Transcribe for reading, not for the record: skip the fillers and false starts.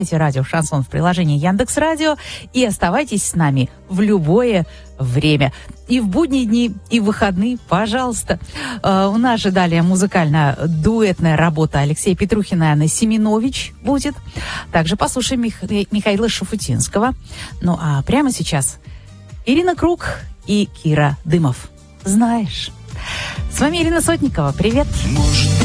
радио «Шансон» в приложении Яндекс.Радио и оставайтесь с нами в любое время. И в будние дни, и в выходные, пожалуйста. У нас же далее музыкально-дуэтная работа Алексея Петрухина и Анны Семенович будет. Также послушаем Михаила Шафутинского. Ну а прямо сейчас Ирина Круг и Кира Дымов. Знаешь. С вами Ирина Сотникова. Привет. Может